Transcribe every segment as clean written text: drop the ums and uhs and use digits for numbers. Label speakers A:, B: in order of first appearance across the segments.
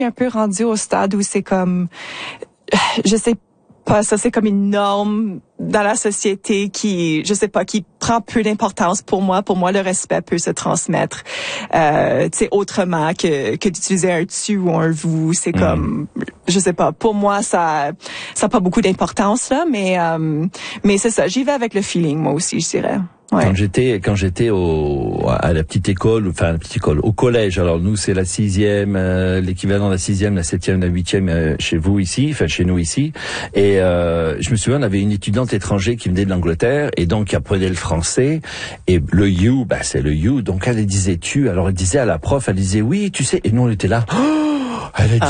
A: un peu rendue au stade où c'est comme, je sais pas, ça c'est comme une norme dans la société qui, je sais pas, qui prend peu d'importance pour moi. Pour moi, le respect peut se transmettre, tu sais, autrement que d'utiliser un tu ou un vous. C'est comme, je sais pas. Pour moi, ça a pas beaucoup d'importance là, mais c'est ça. J'y vais avec le feeling, moi aussi, je dirais. Ouais.
B: Quand j'étais à la petite école, au collège. Alors nous, c'est la 6e, l'équivalent de la 6e, la 7e, la 8e chez vous ici, enfin chez nous ici. Et je me souviens, on avait une étudiante étrangère qui venait de l'Angleterre et donc qui apprenait le français. Et le you, c'est le you. Donc elle disait tu. Alors elle disait à la prof, elle disait oui, tu sais. Et nous on était là. Elle a dit,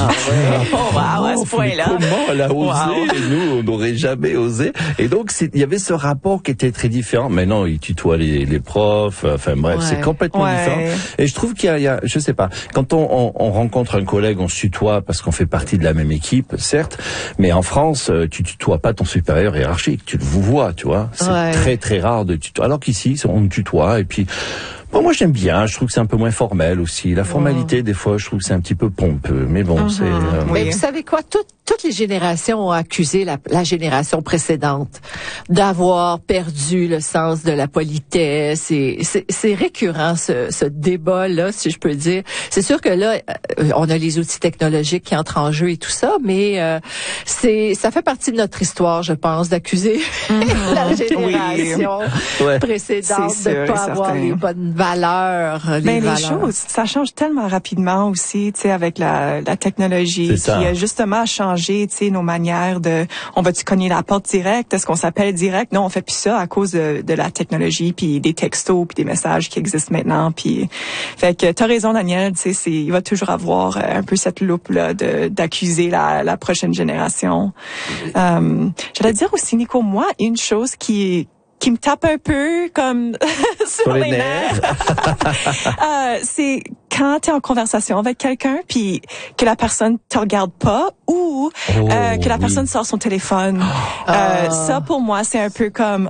A: à ce point-là.
B: Comment elle a osé? Et nous, on n'aurait jamais osé. Et donc, il y avait ce rapport qui était très différent. Maintenant, il tutoie les profs. Enfin, bref, c'est complètement différent. Et je trouve qu'il y a, je sais pas, quand on rencontre un collègue, on se tutoie parce qu'on fait partie de la même équipe, certes. Mais en France, tu tutoies pas ton supérieur hiérarchique. Tu le vois, tu vois. C'est très, très rare de tutoyer. Alors qu'ici, on tutoie et puis, bon, moi j'aime bien, je trouve que c'est un peu moins formel aussi. La formalité, des fois, je trouve que c'est un petit peu pompeux. Mais bon, c'est...
C: Mais vous savez quoi? Toutes les générations ont accusé la génération précédente d'avoir perdu le sens de la politesse. Et c'est récurrent, ce débat-là, si je peux dire. C'est sûr que là, on a les outils technologiques qui entrent en jeu et tout ça, mais ça fait partie de notre histoire, je pense, d'accuser la génération précédente de ne pas avoir les bonnes valeurs.
A: Les choses, ça change tellement rapidement aussi, tu sais, avec la technologie qui a justement changé, tu sais, nos manières de, on va-tu cogner la porte direct? Est-ce qu'on s'appelle direct? Non, on fait plus ça à cause de la technologie puis des textos puis des messages qui existent maintenant. Puis, fait que t'as raison, Daniel, tu sais, il va toujours avoir un peu cette loupe-là d'accuser la prochaine génération. J'allais dire aussi, Nico, moi, une chose qui me tape un peu comme sur les nerfs. C'est quand tu es en conversation avec quelqu'un puis que la personne te regarde pas ou que la personne sort son téléphone. Ça pour moi c'est un peu comme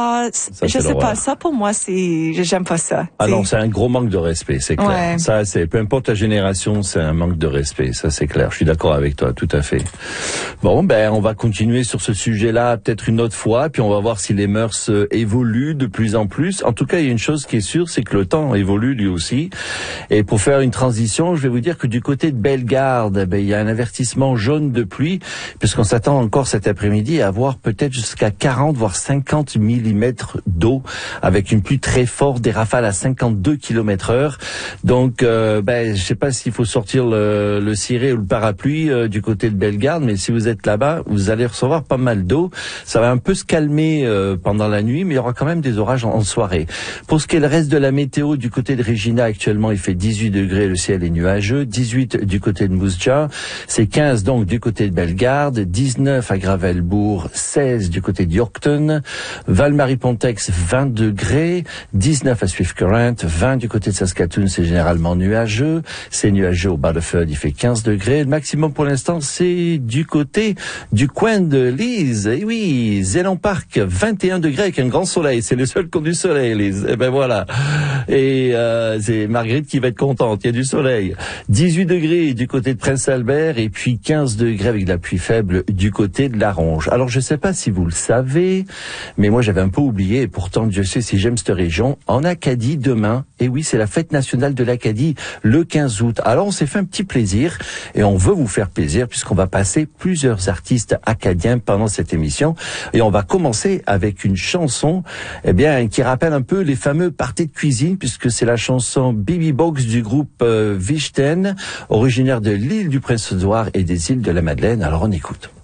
A: je sais pas, ça pour moi j'aime pas ça.
B: Ah non, c'est un gros manque de respect, c'est clair. Ouais. Ça c'est peu importe la génération, c'est un manque de respect, ça c'est clair. Je suis d'accord avec toi, tout à fait. Bon, on va continuer sur ce sujet-là peut-être une autre fois puis on va voir si les mœurs évoluent de plus en plus. En tout cas, il y a une chose qui est sûre, c'est que le temps évolue lui aussi. Et pour faire une transition, je vais vous dire que du côté de Bellegarde, il y a un avertissement jaune de pluie, puisqu'on s'attend encore cet après-midi à avoir peut-être jusqu'à 40 voire 50 millimètres d'eau, avec une pluie très forte, des rafales à 52 km/h. Donc, je sais pas s'il faut sortir le ciré ou le parapluie du côté de Bellegarde, mais si vous êtes là-bas, vous allez recevoir pas mal d'eau. Ça va un peu se calmer pendant la nuit, mais il y aura quand même des orages en soirée. Pour ce qui est le reste de la météo, du côté de Regina, actuellement, il fait 18 degrés, le ciel est nuageux, 18 du côté de Mousja, c'est 15 donc du côté de Bellegarde, 19 à Gravelbourg, 16 du côté de Yorkton, Val-Marie-Pontex, 20 degrés, 19 à Swift Current, 20 du côté de Saskatoon, c'est généralement nuageux, c'est nuageux au Battleford, il fait 15 degrés, le maximum pour l'instant, c'est du côté du coin de Lise, et oui, Zéland Park, 21 degrés avec un grand soleil, c'est le seul qui a du soleil, Lise, et ben voilà, et c'est Marguerite qui va être contente, il y a du soleil, 18 degrés du côté de Prince-Albert, et puis 15 degrés avec de la pluie faible du côté de la Ronge. Alors je sais pas si vous le savez, mais moi j'avais un peu oublié, et pourtant Dieu sait si j'aime cette région, en Acadie demain, et oui c'est la fête nationale de l'Acadie le 15 août. Alors on s'est fait un petit plaisir, et on veut vous faire plaisir, puisqu'on va passer plusieurs artistes acadiens pendant cette émission, et on va commencer avec une chanson qui rappelle un peu les fameux parties de cuisine, puisque c'est la chanson Baby Box du groupe Vichten, originaire de l'île du Prince-Édouard et des îles de la Madeleine. Alors on écoute.